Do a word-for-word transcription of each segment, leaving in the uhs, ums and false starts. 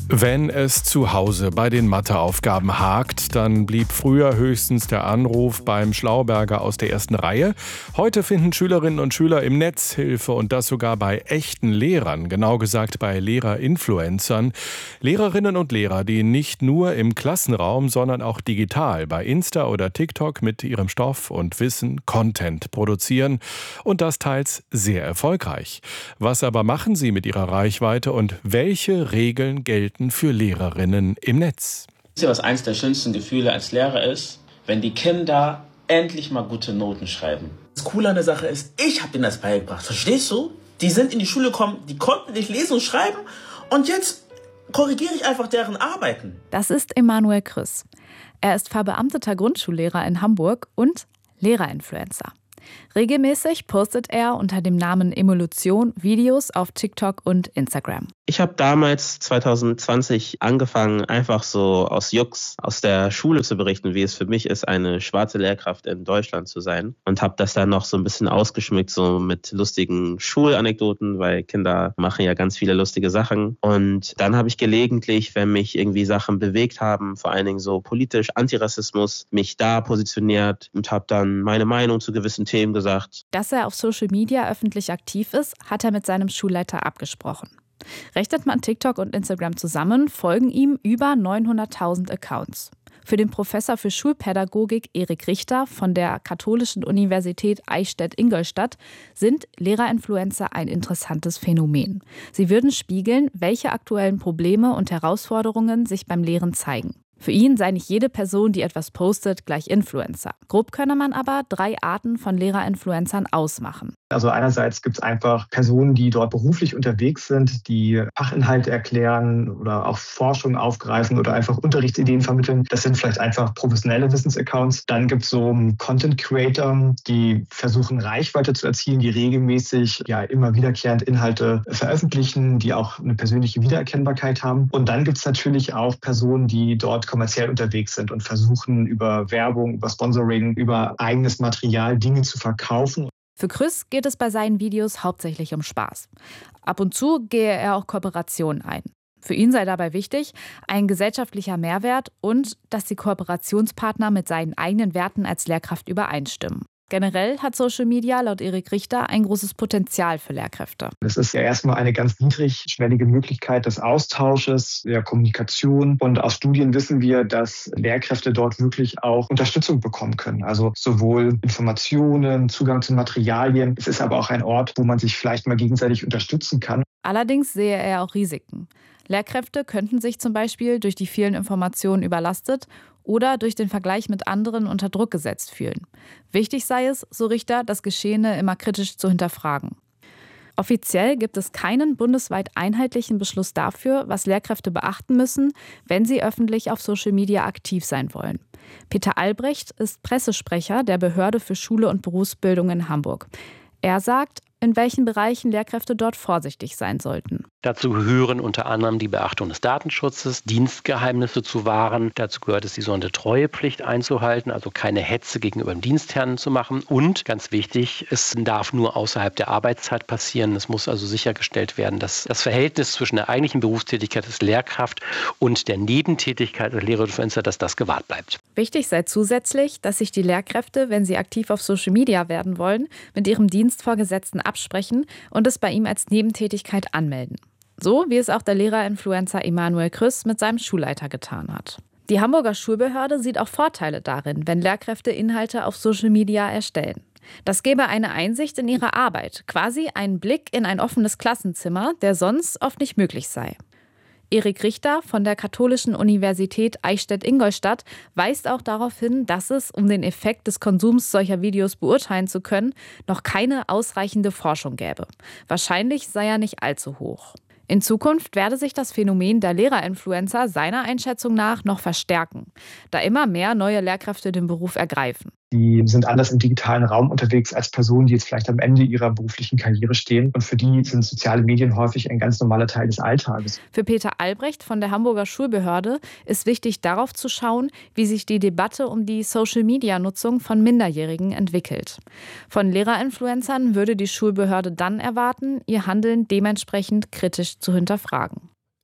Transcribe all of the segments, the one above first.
Wenn es zu Hause bei den Matheaufgaben hakt, dann blieb früher höchstens der Anruf beim Schlauberger aus der ersten Reihe. Heute finden Schülerinnen und Schüler im Netz Hilfe und das sogar bei echten Lehrern, genau gesagt bei Lehrerinfluencern. Lehrerinnen und Lehrer, die nicht nur im Klassenraum, sondern auch digital bei Insta oder TikTok mit ihrem Stoff und Wissen Content produzieren und das teils sehr erfolgreich. Was aber machen sie mit ihrer Reichweite und welche Regeln gelten für Lehrerinnen im Netz? Wisst ihr, was eines der schönsten Gefühle als Lehrer ist? Wenn die Kinder endlich mal gute Noten schreiben. Das Coole an der Sache ist, ich habe denen das beigebracht. Verstehst du? Die sind in die Schule gekommen, die konnten nicht lesen und schreiben und jetzt korrigiere ich einfach deren Arbeiten. Das ist Emanuel Krüss. Er ist verbeamteter Grundschullehrer in Hamburg und Lehrerinfluencer. Regelmäßig postet er unter dem Namen Emolution Videos auf TikTok und Instagram. Ich habe damals zwanzig zwanzig angefangen, einfach so aus Jux aus der Schule zu berichten, wie es für mich ist, eine schwarze Lehrkraft in Deutschland zu sein. Und habe das dann noch so ein bisschen ausgeschmückt, so mit lustigen Schulanekdoten, weil Kinder machen ja ganz viele lustige Sachen. Und dann habe ich gelegentlich, wenn mich irgendwie Sachen bewegt haben, vor allen Dingen so politisch, Antirassismus, mich da positioniert und habe dann meine Meinung zu gewissen Themen gesagt. Dass er auf Social Media öffentlich aktiv ist, hat er mit seinem Schulleiter abgesprochen. Rechnet man TikTok und Instagram zusammen, folgen ihm über neunhunderttausend Accounts. Für den Professor für Schulpädagogik Erik Richter von der Katholischen Universität Eichstätt-Ingolstadt sind Lehrerinfluencer ein interessantes Phänomen. Sie würden spiegeln, welche aktuellen Probleme und Herausforderungen sich beim Lehren zeigen. Für ihn sei nicht jede Person, die etwas postet, gleich Influencer. Grob könne man aber drei Arten von Lehrerinfluencern ausmachen. Also einerseits gibt es einfach Personen, die dort beruflich unterwegs sind, die Fachinhalte erklären oder auch Forschung aufgreifen oder einfach Unterrichtsideen vermitteln. Das sind vielleicht einfach professionelle Wissensaccounts. Dann gibt es so Content Creator, die versuchen Reichweite zu erzielen, die regelmäßig ja immer wiederkehrend Inhalte veröffentlichen, die auch eine persönliche Wiedererkennbarkeit haben. Und dann gibt es natürlich auch Personen, die dort kommerziell unterwegs sind und versuchen über Werbung, über Sponsoring, über eigenes Material Dinge zu verkaufen. Für Krüss geht es bei seinen Videos hauptsächlich um Spaß. Ab und zu gehe er auch Kooperationen ein. Für ihn sei dabei wichtig, ein gesellschaftlicher Mehrwert und dass die Kooperationspartner mit seinen eigenen Werten als Lehrkraft übereinstimmen. Generell hat Social Media laut Erik Richter ein großes Potenzial für Lehrkräfte. Es ist ja erstmal eine ganz niedrigschwellige Möglichkeit des Austausches, der Kommunikation. Und aus Studien wissen wir, dass Lehrkräfte dort wirklich auch Unterstützung bekommen können. Also sowohl Informationen, Zugang zu Materialien. Es ist aber auch ein Ort, wo man sich vielleicht mal gegenseitig unterstützen kann. Allerdings sehe er auch Risiken. Lehrkräfte könnten sich zum Beispiel durch die vielen Informationen überlastet oder durch den Vergleich mit anderen unter Druck gesetzt fühlen. Wichtig sei es, so Richter, das Geschehene immer kritisch zu hinterfragen. Offiziell gibt es keinen bundesweit einheitlichen Beschluss dafür, was Lehrkräfte beachten müssen, wenn sie öffentlich auf Social Media aktiv sein wollen. Peter Albrecht ist Pressesprecher der Behörde für Schule und Berufsbildung in Hamburg. Er sagt, in welchen Bereichen Lehrkräfte dort vorsichtig sein sollten. Dazu gehören unter anderem die Beachtung des Datenschutzes, Dienstgeheimnisse zu wahren. Dazu gehört es, die sogenannte Treuepflicht einzuhalten, also keine Hetze gegenüber dem Dienstherrn zu machen. Und ganz wichtig, es darf nur außerhalb der Arbeitszeit passieren. Es muss also sichergestellt werden, dass das Verhältnis zwischen der eigentlichen Berufstätigkeit als Lehrkraft und der Nebentätigkeit als Lehrerinfluencer, dass das gewahrt bleibt. Wichtig sei zusätzlich, dass sich die Lehrkräfte, wenn sie aktiv auf Social Media werden wollen, mit ihrem Dienstvorgesetzten absprechen und es bei ihm als Nebentätigkeit anmelden. So wie es auch der Lehrerinfluencer Emanuel Krüss mit seinem Schulleiter getan hat. Die Hamburger Schulbehörde sieht auch Vorteile darin, wenn Lehrkräfte Inhalte auf Social Media erstellen. Das gäbe eine Einsicht in ihre Arbeit, quasi einen Blick in ein offenes Klassenzimmer, der sonst oft nicht möglich sei. Erik Richter von der Katholischen Universität Eichstätt-Ingolstadt weist auch darauf hin, dass es, um den Effekt des Konsums solcher Videos beurteilen zu können, noch keine ausreichende Forschung gäbe. Wahrscheinlich sei er nicht allzu hoch. In Zukunft werde sich das Phänomen der Lehrerinfluencer seiner Einschätzung nach noch verstärken, da immer mehr neue Lehrkräfte den Beruf ergreifen. Die sind anders im digitalen Raum unterwegs als Personen, die jetzt vielleicht am Ende ihrer beruflichen Karriere stehen. Und für die sind soziale Medien häufig ein ganz normaler Teil des Alltages. Für Peter Albrecht von der Hamburger Schulbehörde ist wichtig, darauf zu schauen, wie sich die Debatte um die Social-Media-Nutzung von Minderjährigen entwickelt. Von Lehrerinfluencern würde die Schulbehörde dann erwarten, ihr Handeln dementsprechend kritisch zu hinterfragen.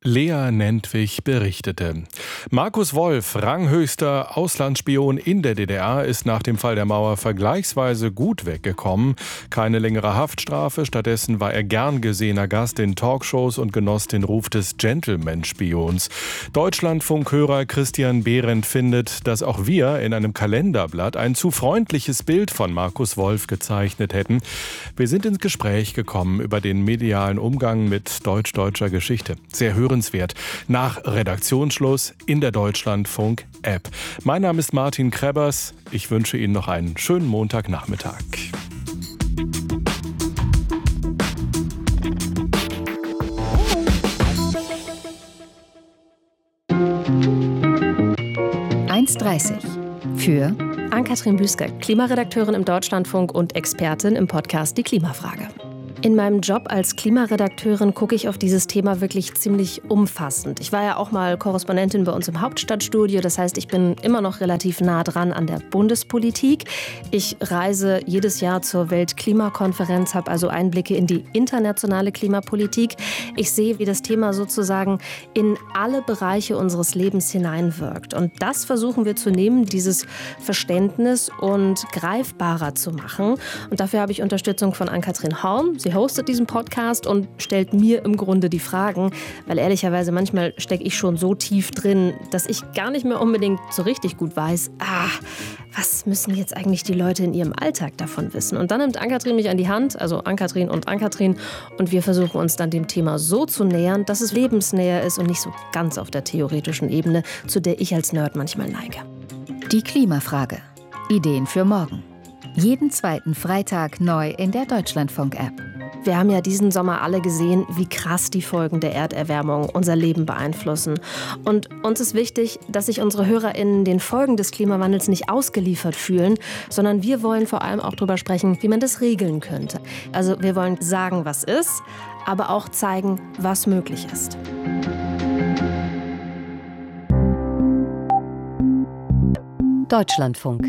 Lea Nentwich berichtete. Markus Wolf, ranghöchster Auslandsspion in der D D R, ist nach dem Fall der Mauer vergleichsweise gut weggekommen. Keine längere Haftstrafe, stattdessen war er gern gesehener Gast in Talkshows und genoss den Ruf des Gentleman-Spions. Deutschlandfunkhörer Christian Behrendt findet, dass auch wir in einem Kalenderblatt ein zu freundliches Bild von Markus Wolf gezeichnet hätten. Wir sind ins Gespräch gekommen über den medialen Umgang mit deutsch-deutscher Geschichte. Sehr hörenswert. Nach Redaktionsschluss in der Deutschlandfunk-App. Mein Name ist Martin Krebbers. Ich wünsche Ihnen noch einen schönen Montagnachmittag. eins dreißig für Ann-Kathrin Büsker, Klimaredakteurin im Deutschlandfunk und Expertin im Podcast Die Klimafrage. In meinem Job als Klimaredakteurin gucke ich auf dieses Thema wirklich ziemlich umfassend. Ich war ja auch mal Korrespondentin bei uns im Hauptstadtstudio. Das heißt, ich bin immer noch relativ nah dran an der Bundespolitik. Ich reise jedes Jahr zur Weltklimakonferenz, habe also Einblicke in die internationale Klimapolitik. Ich sehe, wie das Thema sozusagen in alle Bereiche unseres Lebens hineinwirkt. Und das versuchen wir zu nehmen, dieses Verständnis und greifbarer zu machen. Und dafür habe ich Unterstützung von Ann-Kathrin Horn. Sie hostet diesen Podcast und stellt mir im Grunde die Fragen, weil ehrlicherweise manchmal stecke ich schon so tief drin, dass ich gar nicht mehr unbedingt so richtig gut weiß, ah, was müssen jetzt eigentlich die Leute in ihrem Alltag davon wissen? Und dann nimmt Ann-Kathrin mich an die Hand, also Ann-Kathrin und Ann-Kathrin, und wir versuchen uns dann dem Thema so zu nähern, dass es lebensnäher ist und nicht so ganz auf der theoretischen Ebene, zu der ich als Nerd manchmal neige. Die Klimafrage. Ideen für morgen. Jeden zweiten Freitag neu in der Deutschlandfunk-App. Wir haben ja diesen Sommer alle gesehen, wie krass die Folgen der Erderwärmung unser Leben beeinflussen. Und uns ist wichtig, dass sich unsere HörerInnen den Folgen des Klimawandels nicht ausgeliefert fühlen, sondern wir wollen vor allem auch darüber sprechen, wie man das regeln könnte. Also wir wollen sagen, was ist, aber auch zeigen, was möglich ist. Deutschlandfunk.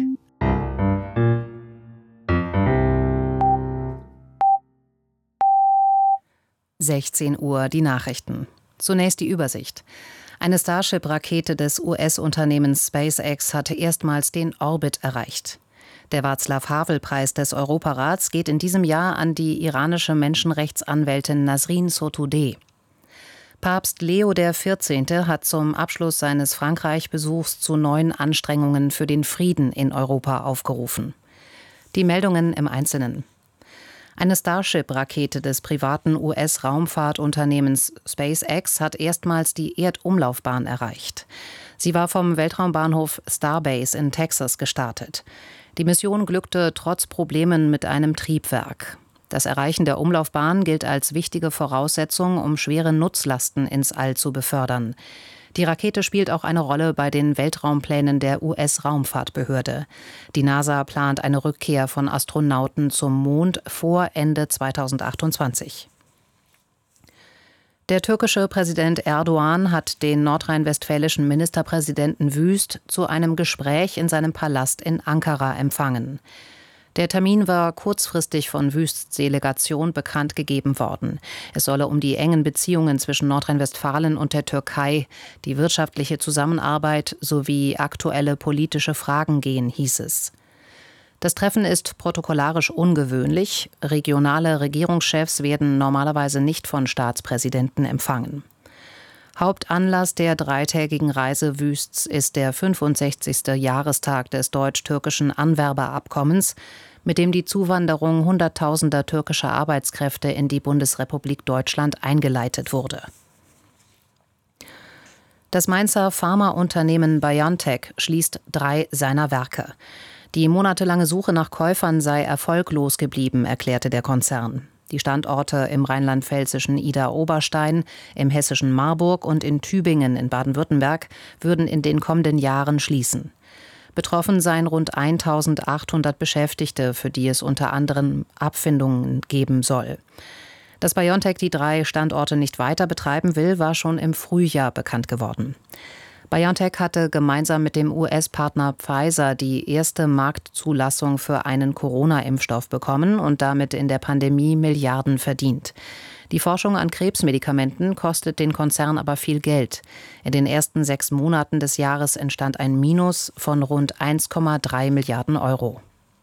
sechzehn Uhr, die Nachrichten. Zunächst die Übersicht. Eine Starship-Rakete des U S-Unternehmens SpaceX hatte erstmals den Orbit erreicht. Der Václav-Havel-Preis des Europarats geht in diesem Jahr an die iranische Menschenrechtsanwältin Nasrin Sotoudeh. Papst Leo der vierzehnte hat zum Abschluss seines Frankreich-Besuchs zu neuen Anstrengungen für den Frieden in Europa aufgerufen. Die Meldungen im Einzelnen. Eine Starship-Rakete des privaten U S-Raumfahrtunternehmens SpaceX hat erstmals die Erdumlaufbahn erreicht. Sie war vom Weltraumbahnhof Starbase in Texas gestartet. Die Mission glückte trotz Problemen mit einem Triebwerk. Das Erreichen der Umlaufbahn gilt als wichtige Voraussetzung, um schwere Nutzlasten ins All zu befördern. Die Rakete spielt auch eine Rolle bei den Weltraumplänen der U S-Raumfahrtbehörde. Die NASA plant eine Rückkehr von Astronauten zum Mond vor Ende zweitausendachtundzwanzig. Der türkische Präsident Erdoğan hat den nordrhein-westfälischen Ministerpräsidenten Wüst zu einem Gespräch in seinem Palast in Ankara empfangen. Der Termin war kurzfristig von Wüsts Delegation bekannt gegeben worden. Es solle um die engen Beziehungen zwischen Nordrhein-Westfalen und der Türkei, die wirtschaftliche Zusammenarbeit sowie aktuelle politische Fragen gehen, hieß es. Das Treffen ist protokollarisch ungewöhnlich. Regionale Regierungschefs werden normalerweise nicht von Staatspräsidenten empfangen. Hauptanlass der dreitägigen Reise Wüsts ist der fünfundsechzigste Jahrestag des deutsch-türkischen Anwerberabkommens, mit dem die Zuwanderung hunderttausender türkischer Arbeitskräfte in die Bundesrepublik Deutschland eingeleitet wurde. Das Mainzer Pharmaunternehmen BioNTech schließt drei seiner Werke. Die monatelange Suche nach Käufern sei erfolglos geblieben, erklärte der Konzern. Die Standorte im rheinland-pfälzischen Idar-Oberstein, im hessischen Marburg und in Tübingen in Baden-Württemberg würden in den kommenden Jahren schließen. Betroffen seien rund eintausendachthundert Beschäftigte, für die es unter anderem Abfindungen geben soll. Dass BioNTech die drei Standorte nicht weiter betreiben will, war schon im Frühjahr bekannt geworden. BioNTech hatte gemeinsam mit dem U S-Partner Pfizer die erste Marktzulassung für einen Corona-Impfstoff bekommen und damit in der Pandemie Milliarden verdient. Die Forschung an Krebsmedikamenten kostet den Konzern aber viel Geld. In den ersten sechs Monaten des Jahres entstand ein Minus von rund eins Komma drei Milliarden Euro.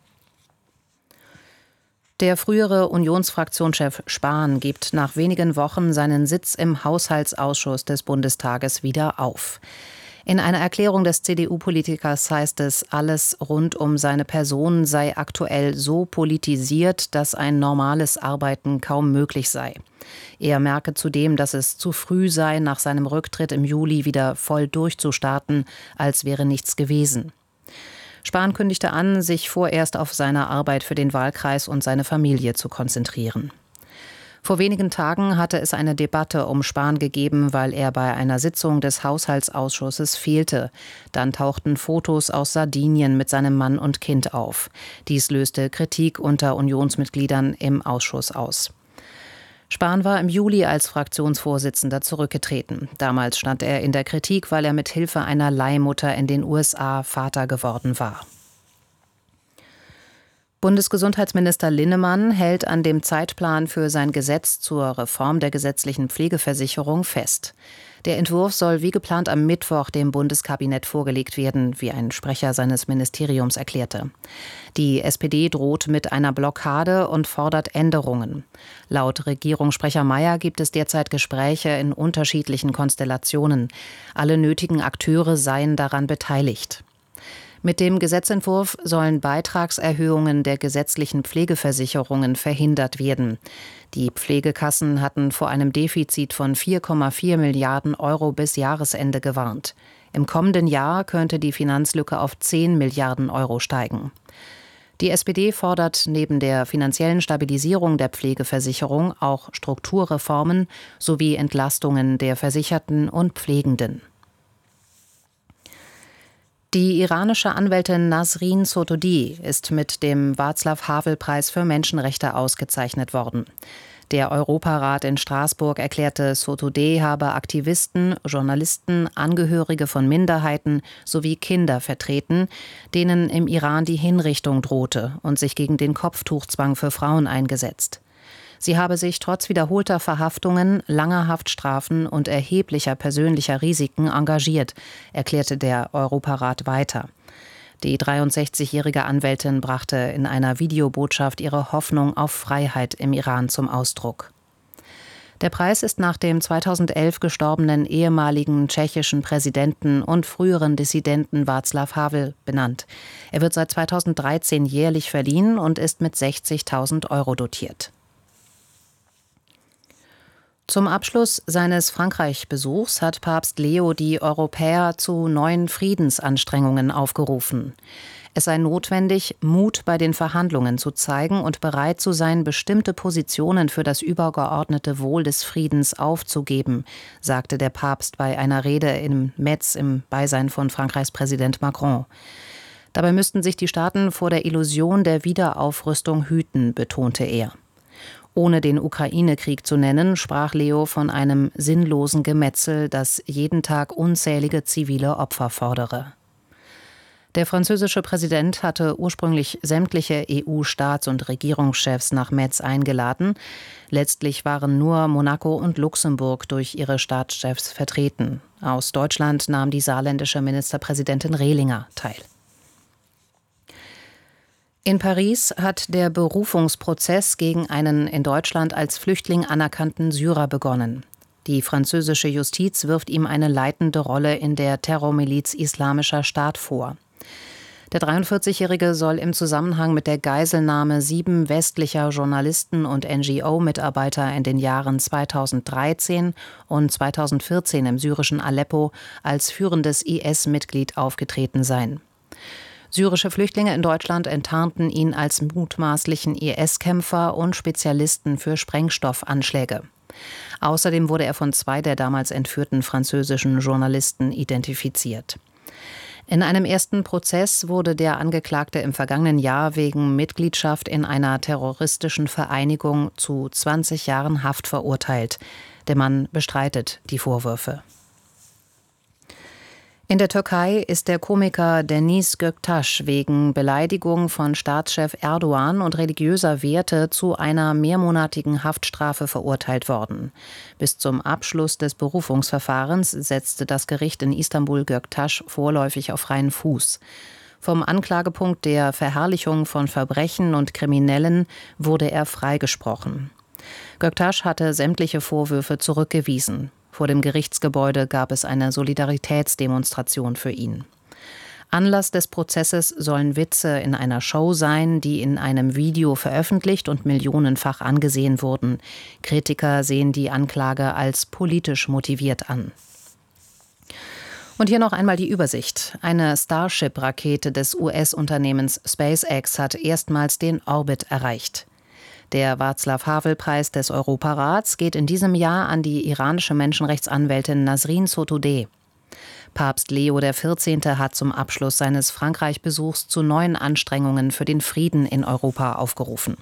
Der frühere Unionsfraktionschef Spahn gibt nach wenigen Wochen seinen Sitz im Haushaltsausschuss des Bundestages wieder auf. In einer Erklärung des C D U-Politikers heißt es, alles rund um seine Person sei aktuell so politisiert, dass ein normales Arbeiten kaum möglich sei. Er merke zudem, dass es zu früh sei, nach seinem Rücktritt im Juli wieder voll durchzustarten, als wäre nichts gewesen. Spahn kündigte an, sich vorerst auf seine Arbeit für den Wahlkreis und seine Familie zu konzentrieren. Vor wenigen Tagen hatte es eine Debatte um Spahn gegeben, weil er bei einer Sitzung des Haushaltsausschusses fehlte. Dann tauchten Fotos aus Sardinien mit seinem Mann und Kind auf. Dies löste Kritik unter Unionsmitgliedern im Ausschuss aus. Spahn war im Juli als Fraktionsvorsitzender zurückgetreten. Damals stand er in der Kritik, weil er mit Hilfe einer Leihmutter in den U S A Vater geworden war. Bundesgesundheitsminister Linnemann hält an dem Zeitplan für sein Gesetz zur Reform der gesetzlichen Pflegeversicherung fest. Der Entwurf soll wie geplant am Mittwoch dem Bundeskabinett vorgelegt werden, wie ein Sprecher seines Ministeriums erklärte. Die S P D droht mit einer Blockade und fordert Änderungen. Laut Regierungssprecher Mayer gibt es derzeit Gespräche in unterschiedlichen Konstellationen. Alle nötigen Akteure seien daran beteiligt. Mit dem Gesetzentwurf sollen Beitragserhöhungen der gesetzlichen Pflegeversicherungen verhindert werden. Die Pflegekassen hatten vor einem Defizit von vier Komma vier Milliarden Euro bis Jahresende gewarnt. Im kommenden Jahr könnte die Finanzlücke auf zehn Milliarden Euro steigen. Die S P D fordert neben der finanziellen Stabilisierung der Pflegeversicherung auch Strukturreformen sowie Entlastungen der Versicherten und Pflegenden. Die iranische Anwältin Nasrin Sotoudeh ist mit dem Václav-Havel-Preis für Menschenrechte ausgezeichnet worden. Der Europarat in Straßburg erklärte, Sotoudeh habe Aktivisten, Journalisten, Angehörige von Minderheiten sowie Kinder vertreten, denen im Iran die Hinrichtung drohte, und sich gegen den Kopftuchzwang für Frauen eingesetzt. Sie habe sich trotz wiederholter Verhaftungen, langer Haftstrafen und erheblicher persönlicher Risiken engagiert, erklärte der Europarat weiter. Die dreiundsechzigjährige Anwältin brachte in einer Videobotschaft ihre Hoffnung auf Freiheit im Iran zum Ausdruck. Der Preis ist nach dem zweitausendelf gestorbenen ehemaligen tschechischen Präsidenten und früheren Dissidenten Václav Havel benannt. Er wird seit zweitausenddreizehn jährlich verliehen und ist mit sechzigtausend Euro dotiert. Zum Abschluss seines Frankreich-Besuchs hat Papst Leo die Europäer zu neuen Friedensanstrengungen aufgerufen. Es sei notwendig, Mut bei den Verhandlungen zu zeigen und bereit zu sein, bestimmte Positionen für das übergeordnete Wohl des Friedens aufzugeben, sagte der Papst bei einer Rede in Metz im Beisein von Frankreichs Präsident Macron. Dabei müssten sich die Staaten vor der Illusion der Wiederaufrüstung hüten, betonte er. Ohne den Ukraine-Krieg zu nennen, sprach Leo von einem sinnlosen Gemetzel, das jeden Tag unzählige zivile Opfer fordere. Der französische Präsident hatte ursprünglich sämtliche E U-Staats- und Regierungschefs nach Metz eingeladen. Letztlich waren nur Monaco und Luxemburg durch ihre Staatschefs vertreten. Aus Deutschland nahm die saarländische Ministerpräsidentin Rehlinger teil. In Paris hat der Berufungsprozess gegen einen in Deutschland als Flüchtling anerkannten Syrer begonnen. Die französische Justiz wirft ihm eine leitende Rolle in der Terrormiliz Islamischer Staat vor. Der dreiundvierzigjährige soll im Zusammenhang mit der Geiselnahme sieben westlicher Journalisten und N G O-Mitarbeiter in den Jahren zweitausenddreizehn und zweitausendvierzehn im syrischen Aleppo als führendes I S-Mitglied aufgetreten sein. Syrische Flüchtlinge in Deutschland enttarnten ihn als mutmaßlichen I S-Kämpfer und Spezialisten für Sprengstoffanschläge. Außerdem wurde er von zwei der damals entführten französischen Journalisten identifiziert. In einem ersten Prozess wurde der Angeklagte im vergangenen Jahr wegen Mitgliedschaft in einer terroristischen Vereinigung zu zwanzig Jahren Haft verurteilt. Der Mann bestreitet die Vorwürfe. In der Türkei ist der Komiker Deniz Göktaş wegen Beleidigung von Staatschef Erdogan und religiöser Werte zu einer mehrmonatigen Haftstrafe verurteilt worden. Bis zum Abschluss des Berufungsverfahrens setzte das Gericht in Istanbul Göktaş vorläufig auf freien Fuß. Vom Anklagepunkt der Verherrlichung von Verbrechen und Kriminellen wurde er freigesprochen. Göktaş hatte sämtliche Vorwürfe zurückgewiesen. Vor dem Gerichtsgebäude gab es eine Solidaritätsdemonstration für ihn. Anlass des Prozesses sollen Witze in einer Show sein, die in einem Video veröffentlicht und millionenfach angesehen wurden. Kritiker sehen die Anklage als politisch motiviert an. Und hier noch einmal die Übersicht. Eine Starship-Rakete des U S-Unternehmens SpaceX hat erstmals den Orbit erreicht. Der Václav-Havel-Preis des Europarats geht in diesem Jahr an die iranische Menschenrechtsanwältin Nasrin Sotoudeh. Papst Leo der vierzehnte hat zum Abschluss seines Frankreich-Besuchs zu neuen Anstrengungen für den Frieden in Europa aufgerufen.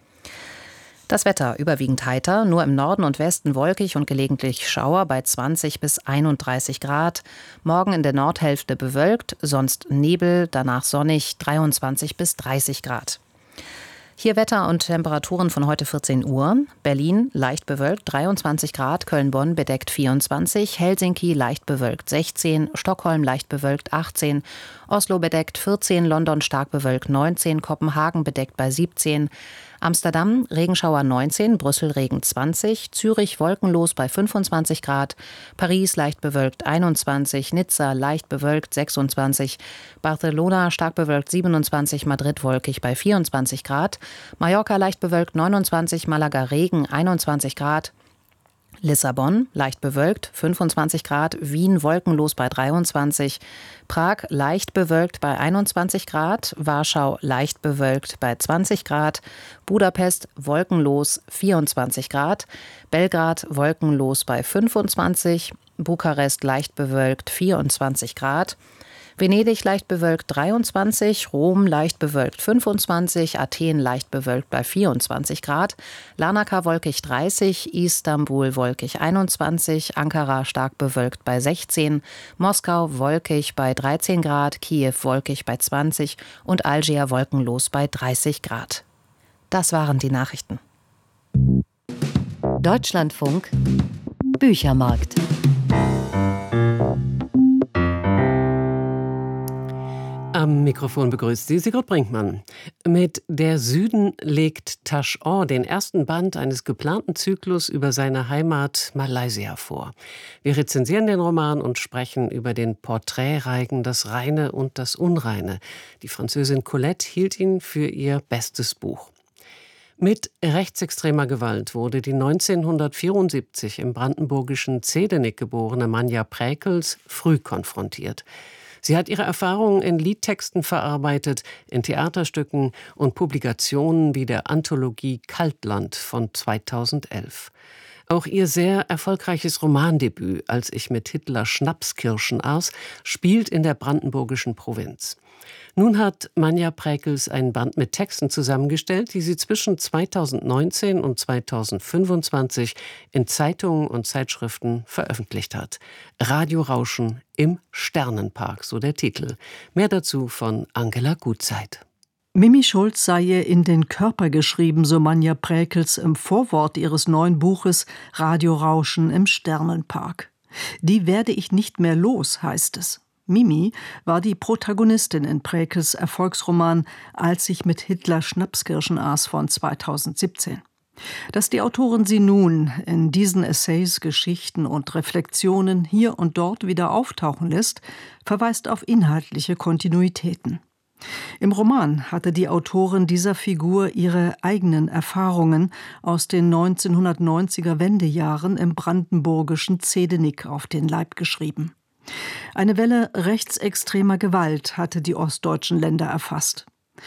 Das Wetter überwiegend heiter, nur im Norden und Westen wolkig und gelegentlich Schauer bei zwanzig bis einunddreißig Grad. Morgen in der Nordhälfte bewölkt, sonst Nebel, danach sonnig, dreiundzwanzig bis dreißig Grad. Hier Wetter und Temperaturen von heute vierzehn Uhr. Berlin leicht bewölkt dreiundzwanzig Grad, Köln-Bonn bedeckt vierundzwanzig, Helsinki leicht bewölkt sechzehn, Stockholm leicht bewölkt achtzehn, Oslo bedeckt vierzehn, London stark bewölkt neunzehn, Kopenhagen bedeckt bei siebzehn, Amsterdam Regenschauer neunzehn, Brüssel Regen zwanzig, Zürich wolkenlos bei fünfundzwanzig Grad, Paris leicht bewölkt einundzwanzig, Nizza leicht bewölkt sechsundzwanzig, Barcelona stark bewölkt siebenundzwanzig, Madrid wolkig bei vierundzwanzig Grad, Mallorca leicht bewölkt neunundzwanzig, Malaga Regen einundzwanzig Grad, Lissabon leicht bewölkt fünfundzwanzig Grad, Wien wolkenlos bei dreiundzwanzig, Prag leicht bewölkt bei einundzwanzig Grad, Warschau leicht bewölkt bei zwanzig Grad, Budapest wolkenlos vierundzwanzig Grad, Belgrad wolkenlos bei fünfundzwanzig, Bukarest leicht bewölkt vierundzwanzig Grad, Venedig leicht bewölkt dreiundzwanzig, Rom leicht bewölkt fünfundzwanzig, Athen leicht bewölkt bei vierundzwanzig Grad, Larnaca wolkig dreißig, Istanbul wolkig einundzwanzig, Ankara stark bewölkt bei sechzehn, Moskau wolkig bei dreizehn Grad, Kiew wolkig bei zwanzig und Algier wolkenlos bei dreißig Grad. Das waren die Nachrichten. Deutschlandfunk Büchermarkt. Am Mikrofon begrüßt Sie Sigrid Brinkmann. Mit Der Süden legt Tash Oh den ersten Band eines geplanten Zyklus über seine Heimat Malaysia vor. Wir rezensieren den Roman und sprechen über den Porträtreigen Das Reine und das Unreine. Die Französin Colette hielt ihn für ihr bestes Buch. Mit rechtsextremer Gewalt wurde die neunzehnhundertvierundsiebzig im brandenburgischen Zehdenick geborene Manja Präkels früh konfrontiert. Sie hat ihre Erfahrungen in Liedtexten verarbeitet, in Theaterstücken und Publikationen wie der Anthologie Kaltland von zweitausendelf. Auch ihr sehr erfolgreiches Romandebüt Als ich mit Hitler Schnapskirschen aß spielt in der brandenburgischen Provinz. Nun hat Manja Präkels einen Band mit Texten zusammengestellt, die sie zwischen zweitausendneunzehn und zweitausendfünfundzwanzig in Zeitungen und Zeitschriften veröffentlicht hat. Radiorauschen im Sternenpark, so der Titel. Mehr dazu von Angela Gutzeit. Mimi Schulz sei ihr in den Körper geschrieben, so Manja Präkels im Vorwort ihres neuen Buches Radiorauschen im Sternenpark. Die werde ich nicht mehr los, heißt es. Mimi war die Protagonistin in Präkels Erfolgsroman Als ich mit Hitler Schnapskirschen aß von zweitausendsiebzehn. Dass die Autorin sie nun in diesen Essays, Geschichten und Reflexionen hier und dort wieder auftauchen lässt, verweist auf inhaltliche Kontinuitäten. Im Roman hatte die Autorin dieser Figur ihre eigenen Erfahrungen aus den neunzehnhundertneunziger Wendejahren im brandenburgischen Zehdenick auf den Leib geschrieben. Eine Welle rechtsextremer Gewalt hatte die ostdeutschen Länder erfasst.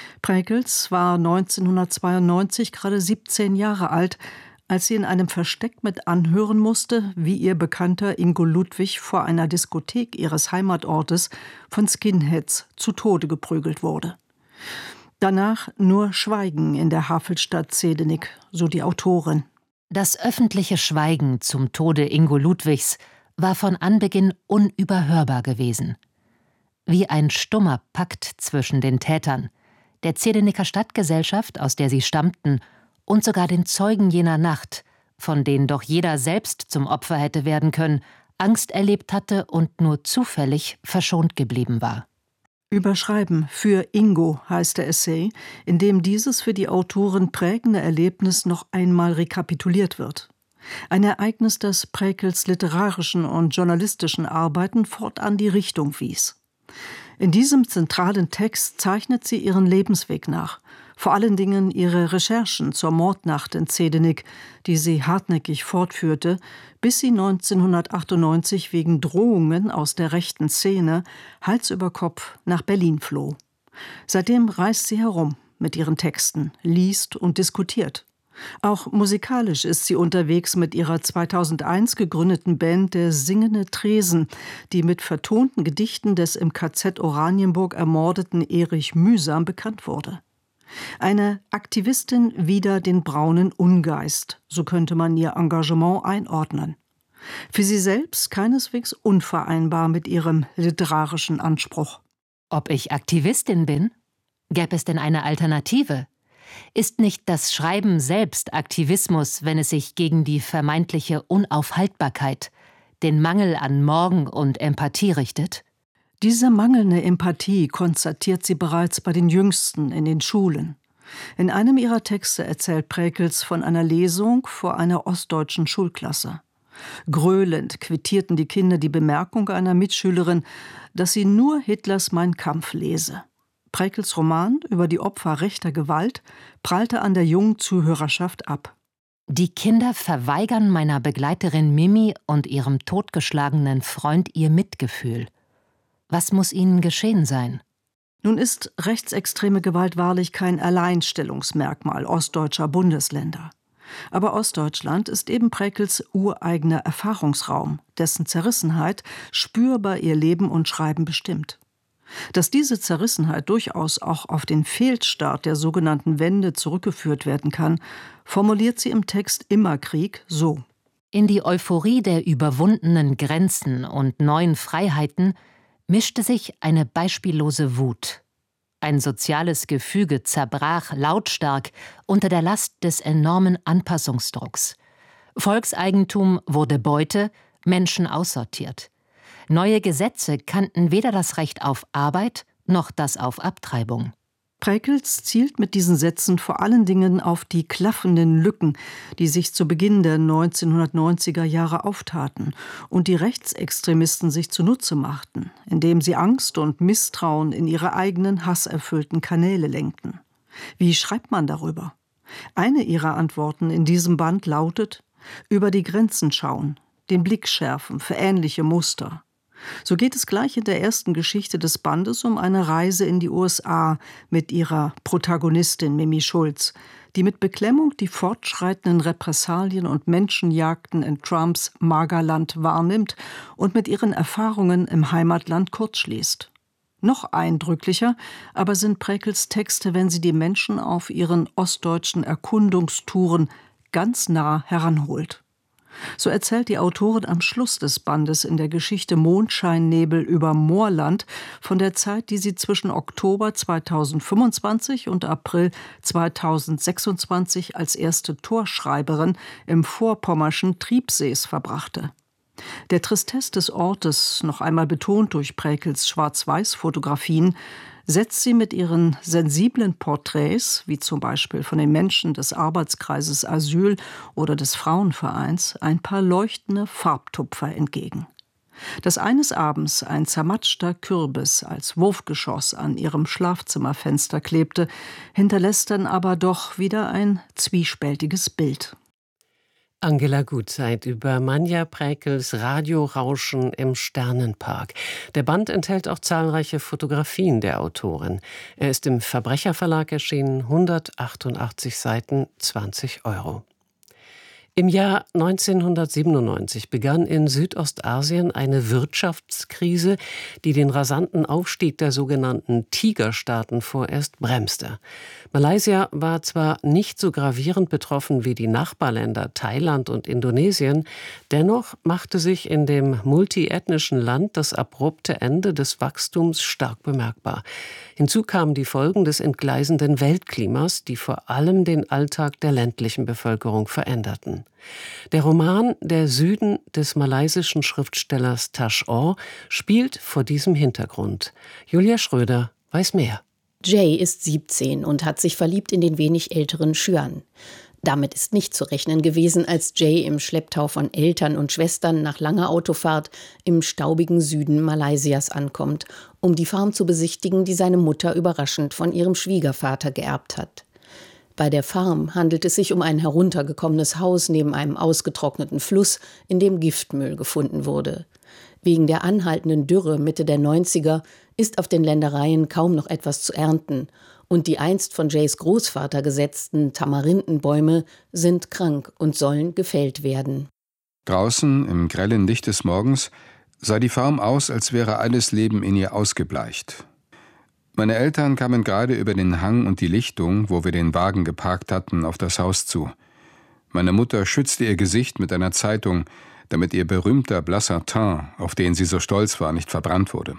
Präkels war neunzehnhundertzweiundneunzig gerade siebzehn Jahre alt, als sie in einem Versteck mit anhören musste, wie ihr Bekannter Ingo Ludwig vor einer Diskothek ihres Heimatortes von Skinheads zu Tode geprügelt wurde. Danach nur Schweigen in der Havelstadt Zehdenick, so die Autorin. Das öffentliche Schweigen zum Tode Ingo Ludwigs war von Anbeginn unüberhörbar gewesen. wie ein stummer Pakt zwischen den Tätern, der Zedenicker Stadtgesellschaft, aus der sie stammten, und sogar den Zeugen jener Nacht, von denen doch jeder selbst zum Opfer hätte werden können, Angst erlebt hatte und nur zufällig verschont geblieben war. Überschreiben für Ingo heißt der Essay, in dem dieses für die Autorin prägende Erlebnis noch einmal rekapituliert wird. Ein Ereignis, das Präkels literarischen und journalistischen Arbeiten fortan die Richtung wies. In diesem zentralen Text zeichnet sie ihren Lebensweg nach, vor allen Dingen ihre Recherchen zur Mordnacht in Zedenik, die sie hartnäckig fortführte, bis sie neunzehnhundertachtundneunzig wegen Drohungen aus der rechten Szene Hals über Kopf nach Berlin floh. Seitdem reist sie herum mit ihren Texten, liest und diskutiert. Auch musikalisch ist sie unterwegs mit ihrer zweitausendeins gegründeten Band Der Singende Tresen, die mit vertonten Gedichten des im K Z Oranienburg ermordeten Erich Mühsam bekannt wurde. Eine Aktivistin wider den braunen Ungeist, so könnte man ihr Engagement einordnen. Für sie selbst keineswegs unvereinbar mit ihrem literarischen Anspruch. Ob ich Aktivistin bin? Gäbe es denn eine Alternative? Ist nicht das Schreiben selbst Aktivismus, wenn es sich gegen die vermeintliche Unaufhaltbarkeit, den Mangel an Morgen und Empathie richtet? Diese mangelnde Empathie konstatiert sie bereits bei den Jüngsten in den Schulen. In einem ihrer Texte erzählt Präkels von einer Lesung vor einer ostdeutschen Schulklasse. Gröhlend quittierten die Kinder die Bemerkung einer Mitschülerin, dass sie nur Hitlers Mein Kampf lese. Präkels Roman über die Opfer rechter Gewalt prallte an der jungen Zuhörerschaft ab. Die Kinder verweigern meiner Begleiterin Mimi und ihrem totgeschlagenen Freund ihr Mitgefühl. Was muss ihnen geschehen sein? Nun ist rechtsextreme Gewalt wahrlich kein Alleinstellungsmerkmal ostdeutscher Bundesländer. Aber Ostdeutschland ist eben Präkels ureigener Erfahrungsraum, dessen Zerrissenheit spürbar ihr Leben und Schreiben bestimmt. Dass diese Zerrissenheit durchaus auch auf den Fehlstart der sogenannten Wende zurückgeführt werden kann, formuliert sie im Text Immerkrieg so. In die Euphorie der überwundenen Grenzen und neuen Freiheiten mischte sich eine beispiellose Wut. Ein soziales Gefüge zerbrach lautstark unter der Last des enormen Anpassungsdrucks. Volkseigentum wurde Beute, Menschen aussortiert. Neue Gesetze kannten weder das Recht auf Arbeit noch das auf Abtreibung. Präkels zielt mit diesen Sätzen vor allen Dingen auf die klaffenden Lücken, die sich zu Beginn der neunzehnhundertneunziger Jahre auftaten und die Rechtsextremisten sich zunutze machten, indem sie Angst und Misstrauen in ihre eigenen hasserfüllten Kanäle lenkten. Wie schreibt man darüber? Eine ihrer Antworten in diesem Band lautet: über die Grenzen schauen, den Blick schärfen für ähnliche Muster. So geht es gleich in der ersten Geschichte des Bandes um eine Reise in die U S A mit ihrer Protagonistin Mimi Schulz, die mit Beklemmung die fortschreitenden Repressalien und Menschenjagden in Trumps Magerland wahrnimmt und mit ihren Erfahrungen im Heimatland kurzschließt. Noch eindrücklicher aber sind Präkels Texte, wenn sie die Menschen auf ihren ostdeutschen Erkundungstouren ganz nah heranholt. So erzählt die Autorin am Schluss des Bandes in der Geschichte Mondscheinnebel über Moorland von der Zeit, die sie zwischen Oktober zweitausendfünfundzwanzig und April zweitausendsechsundzwanzig als erste Torschreiberin im vorpommerschen Triebsees verbrachte. Der Tristesse des Ortes, noch einmal betont durch Präkels Schwarz-Weiß-Fotografien, setzt sie mit ihren sensiblen Porträts, wie zum Beispiel von den Menschen des Arbeitskreises Asyl oder des Frauenvereins, ein paar leuchtende Farbtupfer entgegen. Dass eines Abends ein zermatschter Kürbis als Wurfgeschoss an ihrem Schlafzimmerfenster klebte, hinterlässt dann aber doch wieder ein zwiespältiges Bild. Angela Gutzeit über Manja Präkels Radiorauschen im Sternenpark. Der Band enthält auch zahlreiche Fotografien der Autorin. Er ist im Verbrecherverlag erschienen, hundertachtundachtzig Seiten, zwanzig Euro. Im Jahr neunzehnhundertsiebenundneunzig begann in Südostasien eine Wirtschaftskrise, die den rasanten Aufstieg der sogenannten Tigerstaaten vorerst bremste. Malaysia war zwar nicht so gravierend betroffen wie die Nachbarländer Thailand und Indonesien, dennoch machte sich in dem multiethnischen Land das abrupte Ende des Wachstums stark bemerkbar. Hinzu kamen die Folgen des entgleisenden Weltklimas, die vor allem den Alltag der ländlichen Bevölkerung veränderten. Der Roman Der Süden des malaysischen Schriftstellers Tash Aw spielt vor diesem Hintergrund. Julia Schröder weiß mehr. Jay ist siebzehn und hat sich verliebt in den wenig älteren Xuan. Damit ist nicht zu rechnen gewesen, als Jay im Schlepptau von Eltern und Schwestern nach langer Autofahrt im staubigen Süden Malaysias ankommt, um die Farm zu besichtigen, die seine Mutter überraschend von ihrem Schwiegervater geerbt hat. Bei der Farm handelt es sich um ein heruntergekommenes Haus neben einem ausgetrockneten Fluss, in dem Giftmüll gefunden wurde. Wegen der anhaltenden Dürre Mitte der neunziger ist auf den Ländereien kaum noch etwas zu ernten. Und die einst von Jays Großvater gesetzten Tamarindenbäume sind krank und sollen gefällt werden. Draußen, im grellen Licht des Morgens, sah die Farm aus, als wäre alles Leben in ihr ausgebleicht. Meine Eltern kamen gerade über den Hang und die Lichtung, wo wir den Wagen geparkt hatten, auf das Haus zu. Meine Mutter schützte ihr Gesicht mit einer Zeitung, damit ihr berühmter blasser Teint, auf den sie so stolz war, nicht verbrannt wurde.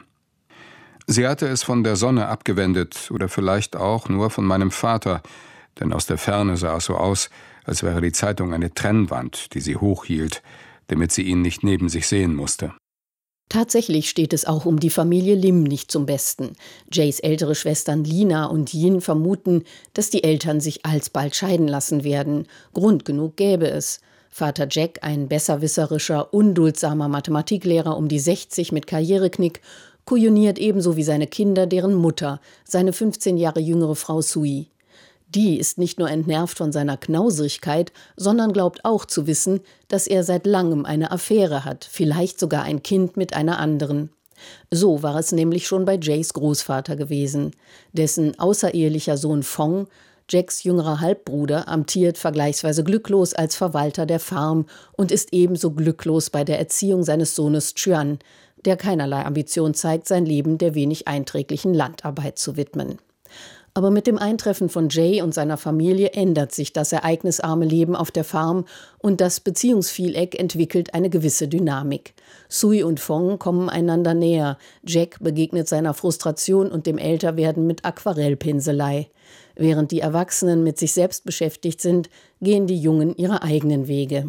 Sie hatte es von der Sonne abgewendet oder vielleicht auch nur von meinem Vater, denn aus der Ferne sah es so aus, als wäre die Zeitung eine Trennwand, die sie hochhielt, damit sie ihn nicht neben sich sehen musste. Tatsächlich steht es auch um die Familie Lim nicht zum Besten. Jays ältere Schwestern Lina und Yin vermuten, dass die Eltern sich alsbald scheiden lassen werden. Grund genug gäbe es. Vater Jack, ein besserwisserischer, unduldsamer Mathematiklehrer um die sechzig mit Karriereknick, kujoniert ebenso wie seine Kinder deren Mutter, seine fünfzehn Jahre jüngere Frau Sui. Die ist nicht nur entnervt von seiner Knauserigkeit, sondern glaubt auch zu wissen, dass er seit langem eine Affäre hat, vielleicht sogar ein Kind mit einer anderen. So war es nämlich schon bei Jays Großvater gewesen. Dessen außerehelicher Sohn Fong, Jacks jüngerer Halbbruder, amtiert vergleichsweise glücklos als Verwalter der Farm und ist ebenso glücklos bei der Erziehung seines Sohnes Chuan, der keinerlei Ambition zeigt, sein Leben der wenig einträglichen Landarbeit zu widmen. Aber mit dem Eintreffen von Jay und seiner Familie ändert sich das ereignisarme Leben auf der Farm und das Beziehungsvieleck entwickelt eine gewisse Dynamik. Sui und Fong kommen einander näher. Jack begegnet seiner Frustration und dem Älterwerden mit Aquarellpinselei. Während die Erwachsenen mit sich selbst beschäftigt sind, gehen die Jungen ihre eigenen Wege.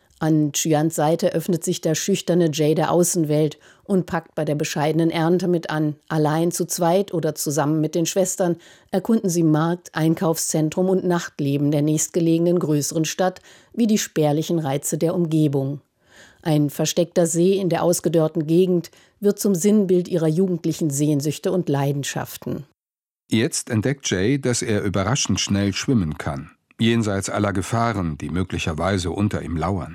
An Chuans Seite öffnet sich der schüchterne Jay der Außenwelt und packt bei der bescheidenen Ernte mit an. Allein, zu zweit oder zusammen mit den Schwestern erkunden sie Markt, Einkaufszentrum und Nachtleben der nächstgelegenen größeren Stadt wie die spärlichen Reize der Umgebung. Ein versteckter See in der ausgedörrten Gegend wird zum Sinnbild ihrer jugendlichen Sehnsüchte und Leidenschaften. Jetzt entdeckt Jay, dass er überraschend schnell schwimmen kann, jenseits aller Gefahren, die möglicherweise unter ihm lauern.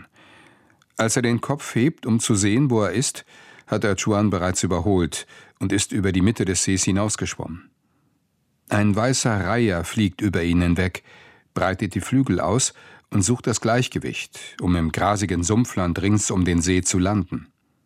Als er den Kopf hebt, um zu sehen, wo er ist, hat er Chuan bereits überholt und ist über die Mitte des Sees hinausgeschwommen. Ein weißer Reiher fliegt über ihn hinweg, breitet die Flügel aus und sucht das Gleichgewicht, um im grasigen Sumpfland rings um den See zu landen.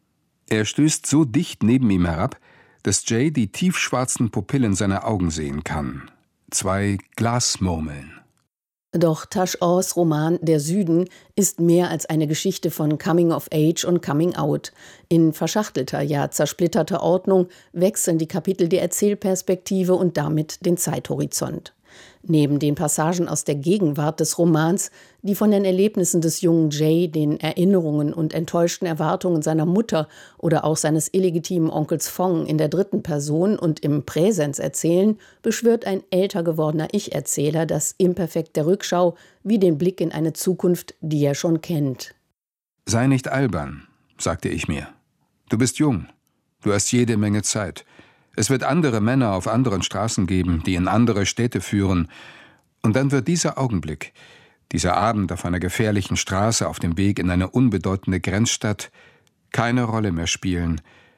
Er stößt so dicht neben ihm herab, dass Jay die tiefschwarzen Pupillen seiner Augen sehen kann. Zwei Glasmurmeln. Doch Tash Aws Roman Der Süden ist mehr als eine Geschichte von Coming of Age und Coming Out. In verschachtelter, ja zersplitterter Ordnung wechseln die Kapitel die Erzählperspektive und damit den Zeithorizont. Neben den Passagen aus der Gegenwart des Romans, die von den Erlebnissen des jungen Jay, den Erinnerungen und enttäuschten Erwartungen seiner Mutter oder auch seines illegitimen Onkels Fong in der dritten Person und im Präsens erzählen, beschwört ein älter gewordener Ich-Erzähler das Imperfekt der Rückschau wie den Blick in eine Zukunft, die er schon kennt. Sei nicht albern, sagte ich mir. Du bist jung, du hast jede Menge Zeit. Es wird andere Männer auf anderen Straßen geben, die in andere Städte führen. Und dann wird dieser Augenblick, dieser Abend auf einer gefährlichen Straße auf dem Weg in eine unbedeutende Grenzstadt, keine Rolle mehr spielen.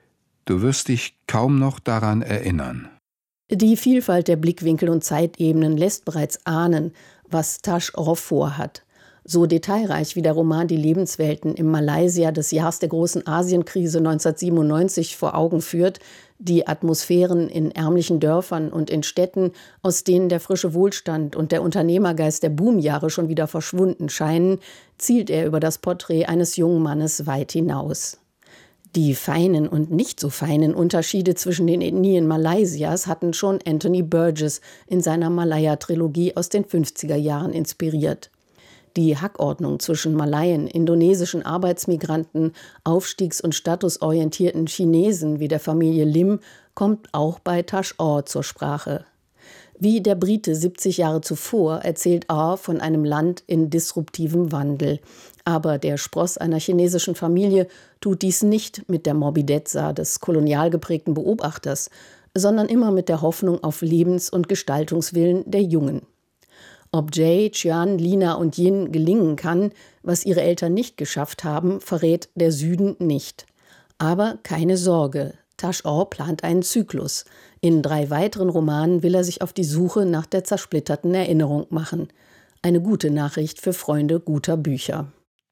Du wirst dich kaum noch daran erinnern. Die Vielfalt der Blickwinkel und Zeitebenen lässt bereits ahnen, was Tash Aw vorhat. So detailreich wie der Roman die Lebenswelten im Malaysia des Jahres der großen Asienkrise neunzehnhundertsiebenundneunzig vor Augen führt, die Atmosphären in ärmlichen Dörfern und in Städten, aus denen der frische Wohlstand und der Unternehmergeist der Boomjahre schon wieder verschwunden scheinen, zielt er über das Porträt eines jungen Mannes weit hinaus. Die feinen und nicht so feinen Unterschiede zwischen den Ethnien Malaysias hatten schon Anthony Burgess in seiner Malaya-Trilogie aus den fünfziger Jahren inspiriert. Die Hackordnung zwischen Malaien, indonesischen Arbeitsmigranten, aufstiegs- und statusorientierten Chinesen wie der Familie Lim kommt auch bei Tash Aw zur Sprache. Wie der Brite siebzig Jahre zuvor erzählt Aw von einem Land in disruptivem Wandel. Aber der Spross einer chinesischen Familie tut dies nicht mit der Morbidezza des kolonial geprägten Beobachters, sondern immer mit der Hoffnung auf Lebens- und Gestaltungswillen der Jungen. Ob Jay, Chuan, Lina und Yin gelingen kann, was ihre Eltern nicht geschafft haben, verrät der Süden nicht. Aber keine Sorge, Tash Aw plant einen Zyklus. In drei weiteren Romanen will er sich auf die Suche nach der zersplitterten Erinnerung machen. Eine gute Nachricht für Freunde guter Bücher.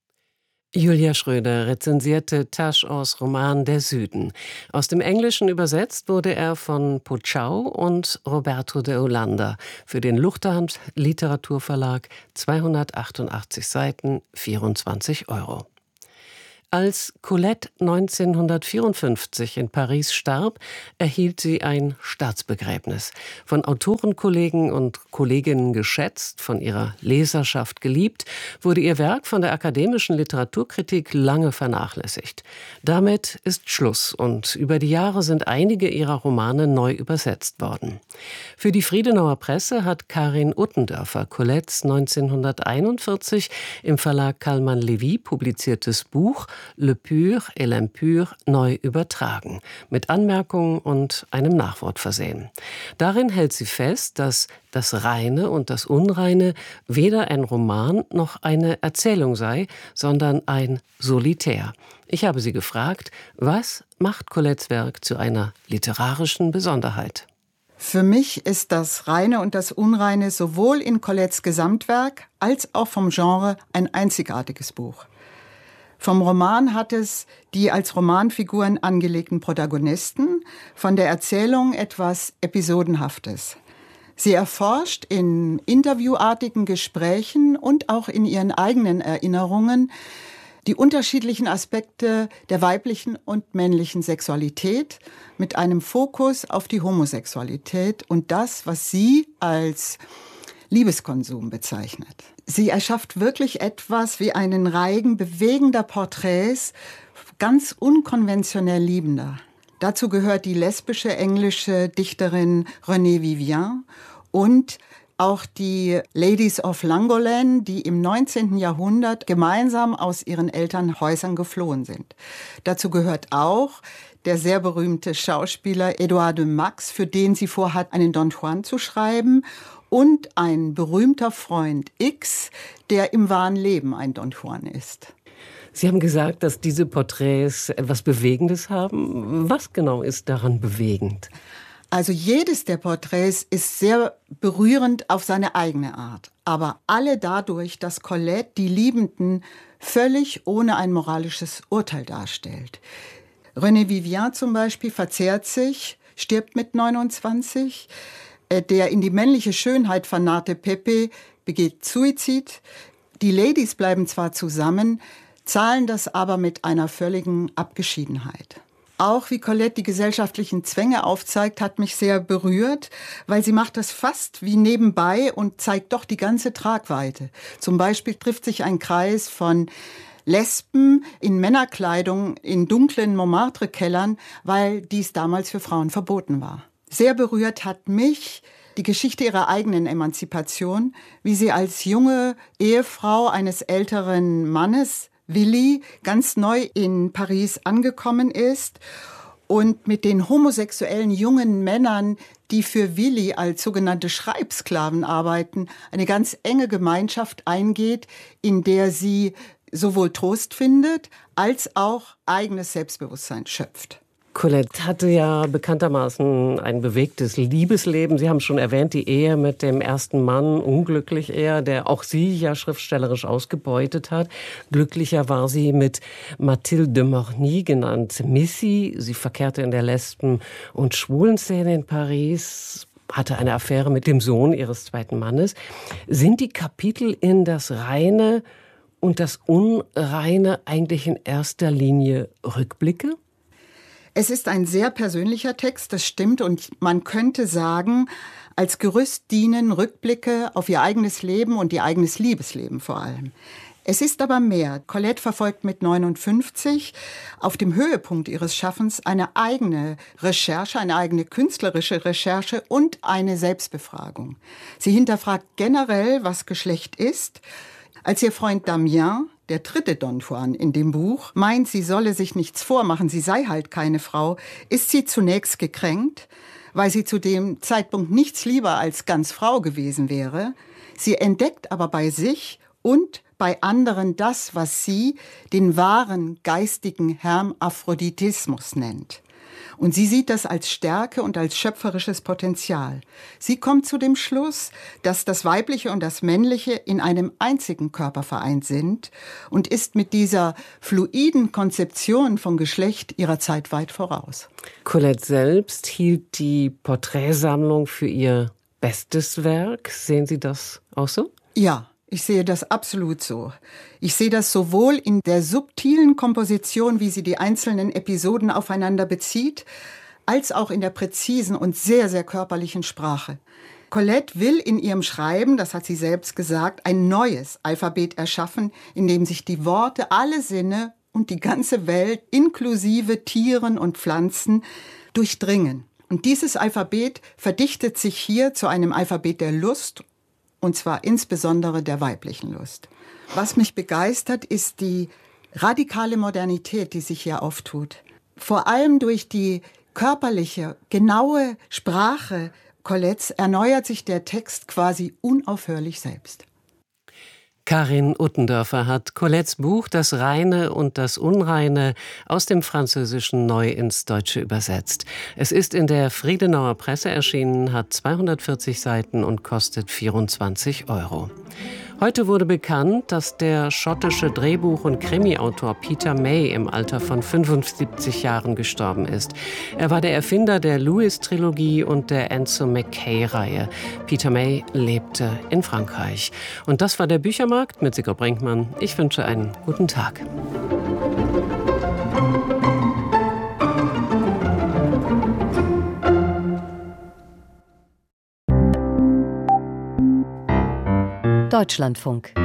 Julia Schröder rezensierte Tash Aws Roman Der Süden. Aus dem Englischen übersetzt wurde er von Po Chau und Roberto de Holanda für den Luchterhand Literaturverlag, zweihundertachtundachtzig Seiten, vierundzwanzig Euro. Als Colette neunzehnhundertvierundfünfzig in Paris starb, erhielt sie ein Staatsbegräbnis. Von Autorenkollegen und Kolleginnen geschätzt, von ihrer Leserschaft geliebt, wurde ihr Werk von der akademischen Literaturkritik lange vernachlässigt. Damit ist Schluss und über die Jahre sind einige ihrer Romane neu übersetzt worden. Für die Friedenauer Presse hat Karin Uttendörfer Colettes neunzehnhunderteinundvierzig im Verlag Kallmann-Levy publiziertes Buch Le Pur et l'Impur neu übertragen, mit Anmerkungen und einem Nachwort versehen. Darin hält sie fest, dass das Reine und das Unreine weder ein Roman noch eine Erzählung sei, sondern ein Solitär. Ich habe sie gefragt, was macht Colettes Werk zu einer literarischen Besonderheit? Für mich ist das Reine und das Unreine sowohl in Colettes Gesamtwerk als auch vom Genre ein einzigartiges Buch. Vom Roman hat es die als Romanfiguren angelegten Protagonisten, von der Erzählung etwas Episodenhaftes. Sie erforscht in interviewartigen Gesprächen und auch in ihren eigenen Erinnerungen die unterschiedlichen Aspekte der weiblichen und männlichen Sexualität mit einem Fokus auf die Homosexualität und das, was sie als Liebeskonsum bezeichnet. Sie erschafft wirklich etwas wie einen Reigen bewegender Porträts ganz unkonventionell Liebender. Dazu gehört die lesbische englische Dichterin Renée Vivien und auch die Ladies of Langolan, die im neunzehnten Jahrhundert gemeinsam aus ihren Elternhäusern geflohen sind. Dazu gehört auch der sehr berühmte Schauspieler Edouard de Max, für den sie vorhat, einen Don Juan zu schreiben, und ein berühmter Freund X, der im wahren Leben ein Don Juan ist. Sie haben gesagt, dass diese Porträts etwas Bewegendes haben. Was genau ist daran bewegend? Also jedes der Porträts ist sehr berührend auf seine eigene Art. Aber alle dadurch, dass Colette die Liebenden völlig ohne ein moralisches Urteil darstellt. Renée Vivien zum Beispiel verzehrt sich, stirbt mit neunundzwanzig. Der in die männliche Schönheit vernarrte Pepe begeht Suizid. Die Ladies bleiben zwar zusammen, zahlen das aber mit einer völligen Abgeschiedenheit. Auch wie Colette die gesellschaftlichen Zwänge aufzeigt, hat mich sehr berührt, weil sie macht das fast wie nebenbei und zeigt doch die ganze Tragweite. Zum Beispiel trifft sich ein Kreis von Lesben in Männerkleidung in dunklen Montmartre-Kellern, weil dies damals für Frauen verboten war. Sehr berührt hat mich die Geschichte ihrer eigenen Emanzipation, wie sie als junge Ehefrau eines älteren Mannes, Willi, ganz neu in Paris angekommen ist und mit den homosexuellen jungen Männern, die für Willi als sogenannte Schreibsklaven arbeiten, eine ganz enge Gemeinschaft eingeht, in der sie sowohl Trost findet, als auch eigenes Selbstbewusstsein schöpft. Colette hatte ja bekanntermaßen ein bewegtes Liebesleben. Sie haben schon erwähnt, die Ehe mit dem ersten Mann, unglücklich eher, der auch sie ja schriftstellerisch ausgebeutet hat. Glücklicher war sie mit Mathilde de Morny, genannt Missy. Sie verkehrte in der Lesben- und Schwulenszene in Paris, hatte eine Affäre mit dem Sohn ihres zweiten Mannes. Sind die Kapitel in Das Reine und das Unreine eigentlich in erster Linie Rückblicke? Es ist ein sehr persönlicher Text, das stimmt. Und man könnte sagen, als Gerüst dienen Rückblicke auf ihr eigenes Leben und ihr eigenes Liebesleben vor allem. Es ist aber mehr. Colette verfolgt mit neunundfünfzig auf dem Höhepunkt ihres Schaffens eine eigene Recherche, eine eigene künstlerische Recherche und eine Selbstbefragung. Sie hinterfragt generell, was Geschlecht ist. Als ihr Freund Damien, der dritte Don Juan in dem Buch, meint, sie solle sich nichts vormachen, sie sei halt keine Frau, ist sie zunächst gekränkt, weil sie zu dem Zeitpunkt nichts lieber als ganz Frau gewesen wäre. Sie entdeckt aber bei sich und bei anderen das, was sie den wahren geistigen Hermaphroditismus nennt. Und sie sieht das als Stärke und als schöpferisches Potenzial. Sie kommt zu dem Schluss, dass das Weibliche und das Männliche in einem einzigen Körper vereint sind und ist mit dieser fluiden Konzeption von Geschlecht ihrer Zeit weit voraus. Colette selbst hielt die Porträtsammlung für ihr bestes Werk. Sehen Sie das auch so? Ja. Ich sehe das absolut so. Ich sehe das sowohl in der subtilen Komposition, wie sie die einzelnen Episoden aufeinander bezieht, als auch in der präzisen und sehr, sehr körperlichen Sprache. Colette will in ihrem Schreiben, das hat sie selbst gesagt, ein neues Alphabet erschaffen, in dem sich die Worte, alle Sinne und die ganze Welt, inklusive Tieren und Pflanzen, durchdringen. Und dieses Alphabet verdichtet sich hier zu einem Alphabet der Lust, und zwar insbesondere der weiblichen Lust. Was mich begeistert, ist die radikale Modernität, die sich hier auftut. Vor allem durch die körperliche, genaue Sprache Colettes erneuert sich der Text quasi unaufhörlich selbst. Karin Uttendörfer hat Colettes Buch Das Reine und das Unreine aus dem Französischen neu ins Deutsche übersetzt. Es ist in der Friedenauer Presse erschienen, hat zweihundertvierzig Seiten und kostet vierundzwanzig Euro. Heute wurde bekannt, dass der schottische Drehbuch- und Krimi-Autor Peter May im Alter von fünfundsiebzig Jahren gestorben ist. Er war der Erfinder der Lewis-Trilogie und der Enzo Mackay-Reihe. Peter May lebte in Frankreich. Und das war der Büchermarkt mit Sigrid Brinkmann. Ich wünsche einen guten Tag. Deutschlandfunk.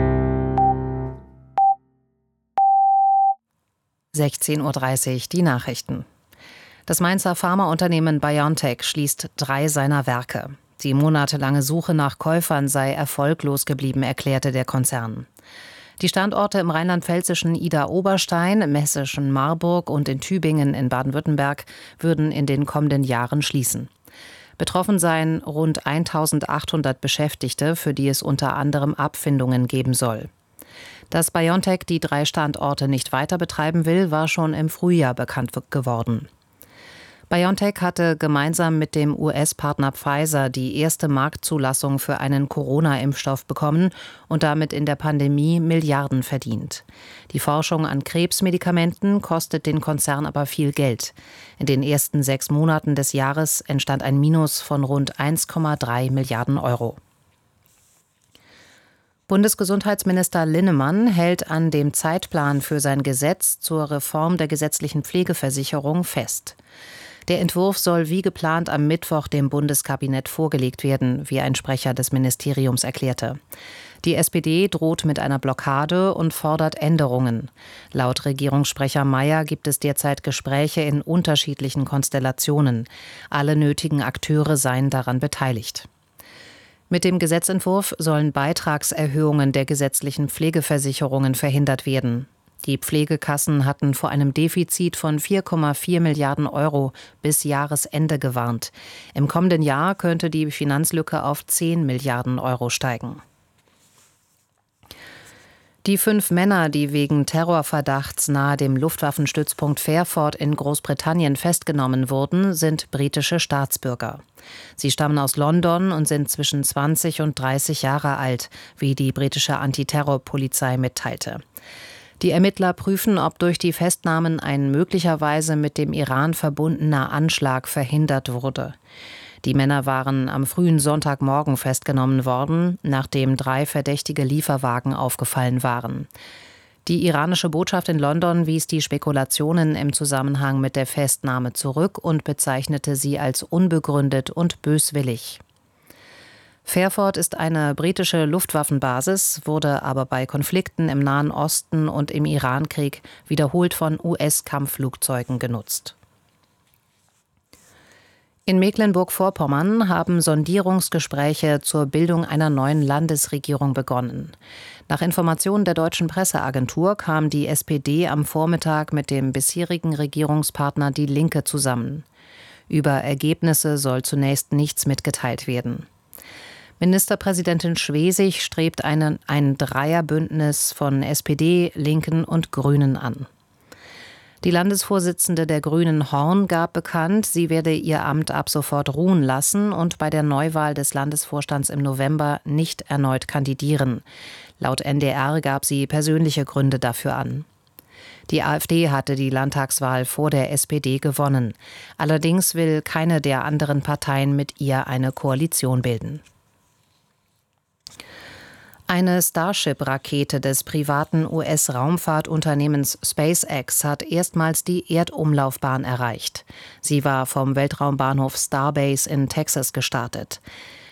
sechzehn Uhr dreißig, die Nachrichten. Das Mainzer Pharmaunternehmen BioNTech schließt drei seiner Werke. Die monatelange Suche nach Käufern sei erfolglos geblieben, erklärte der Konzern. Die Standorte im rheinland-pfälzischen Idar-Oberstein, im hessischen Marburg und in Tübingen in Baden-Württemberg würden in den kommenden Jahren schließen. Betroffen seien rund eintausendachthundert Beschäftigte, für die es unter anderem Abfindungen geben soll. Dass BioNTech die drei Standorte nicht weiter betreiben will, war schon im Frühjahr bekannt geworden. BioNTech hatte gemeinsam mit dem U S-Partner Pfizer die erste Marktzulassung für einen Corona-Impfstoff bekommen und damit in der Pandemie Milliarden verdient. Die Forschung an Krebsmedikamenten kostet den Konzern aber viel Geld. In den ersten sechs Monaten des Jahres entstand ein Minus von rund eins Komma drei Milliarden Euro. Bundesgesundheitsminister Linnemann hält an dem Zeitplan für sein Gesetz zur Reform der gesetzlichen Pflegeversicherung fest. Der Entwurf soll wie geplant am Mittwoch dem Bundeskabinett vorgelegt werden, wie ein Sprecher des Ministeriums erklärte. Die S P D droht mit einer Blockade und fordert Änderungen. Laut Regierungssprecher Mayer gibt es derzeit Gespräche in unterschiedlichen Konstellationen. Alle nötigen Akteure seien daran beteiligt. Mit dem Gesetzentwurf sollen Beitragserhöhungen der gesetzlichen Pflegeversicherungen verhindert werden. Die Pflegekassen hatten vor einem Defizit von vier Komma vier Milliarden Euro bis Jahresende gewarnt. Im kommenden Jahr könnte die Finanzlücke auf zehn Milliarden Euro steigen. Die fünf Männer, die wegen Terrorverdachts nahe dem Luftwaffenstützpunkt Fairford in Großbritannien festgenommen wurden, sind britische Staatsbürger. Sie stammen aus London und sind zwischen zwanzig und dreißig Jahre alt, wie die britische Antiterrorpolizei mitteilte. Die Ermittler prüfen, ob durch die Festnahmen ein möglicherweise mit dem Iran verbundener Anschlag verhindert wurde. Die Männer waren am frühen Sonntagmorgen festgenommen worden, nachdem drei verdächtige Lieferwagen aufgefallen waren. Die iranische Botschaft in London wies die Spekulationen im Zusammenhang mit der Festnahme zurück und bezeichnete sie als unbegründet und böswillig. Fairford ist eine britische Luftwaffenbasis, wurde aber bei Konflikten im Nahen Osten und im Irankrieg wiederholt von U S-Kampfflugzeugen genutzt. In Mecklenburg-Vorpommern haben Sondierungsgespräche zur Bildung einer neuen Landesregierung begonnen. Nach Informationen der deutschen Presseagentur kam die S P D am Vormittag mit dem bisherigen Regierungspartner Die Linke zusammen. Über Ergebnisse soll zunächst nichts mitgeteilt werden. Ministerpräsidentin Schwesig strebt einen, ein Dreierbündnis von S P D, Linken und Grünen an. Die Landesvorsitzende der Grünen, Horn, gab bekannt, sie werde ihr Amt ab sofort ruhen lassen und bei der Neuwahl des Landesvorstands im November nicht erneut kandidieren. Laut N D R gab sie persönliche Gründe dafür an. Die AfD hatte die Landtagswahl vor der S P D gewonnen. Allerdings will keine der anderen Parteien mit ihr eine Koalition bilden. Eine Starship-Rakete des privaten U S-Raumfahrtunternehmens SpaceX hat erstmals die Erdumlaufbahn erreicht. Sie war vom Weltraumbahnhof Starbase in Texas gestartet.